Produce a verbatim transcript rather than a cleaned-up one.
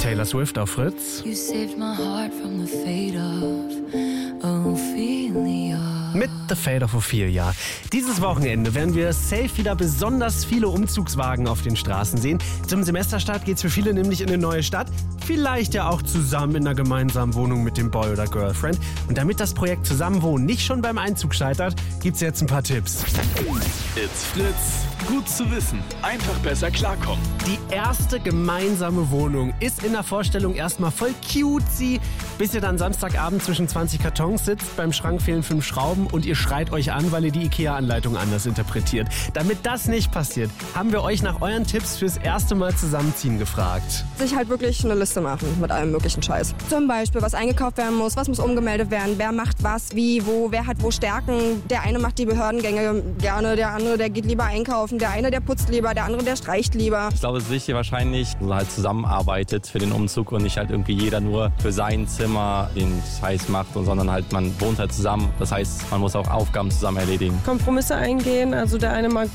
Taylor Swift auf Fritz. You saved my heart from the fate of Ophelia. Mit The Fate of Ophelia. Dieses Wochenende werden wir safe wieder besonders viele Umzugswagen auf den Straßen sehen. Zum Semesterstart geht's für viele nämlich in eine neue Stadt. Vielleicht ja auch zusammen in einer gemeinsamen Wohnung mit dem Boy oder Girlfriend. Und damit das Projekt Zusammenwohnen nicht schon beim Einzug scheitert, gibt's jetzt ein paar Tipps. It's Fritz. Gut zu wissen. Einfach besser klarkommen. Die erste gemeinsame Wohnung ist in der Vorstellung erstmal voll cutesy, bis ihr dann Samstagabend zwischen zwanzig Kartons sitzt, beim Schrank fehlen fünf Schrauben und ihr schreit euch an, weil ihr die IKEA-Anleitung anders interpretiert. Damit das nicht passiert, haben wir euch nach euren Tipps fürs erste Mal zusammenziehen gefragt. Sich halt wirklich eine Liste machen mit allem möglichen Scheiß. Zum Beispiel, was eingekauft werden muss, was muss umgemeldet werden, wer macht was, wie, wo, wer hat wo Stärken. Der eine macht die Behördengänge gerne, der andere, der geht lieber einkaufen, der eine, der putzt lieber, der andere, der streicht lieber. Ich glaube, es ist wichtig wahrscheinlich, dass man halt zusammenarbeitet für den Umzug und nicht halt irgendwie jeder nur für sein Zimmer den Scheiß macht, und sondern halt man wohnt halt zusammen. Das heißt, man muss auch Aufgaben zusammen erledigen. Kompromisse eingehen, also der eine mag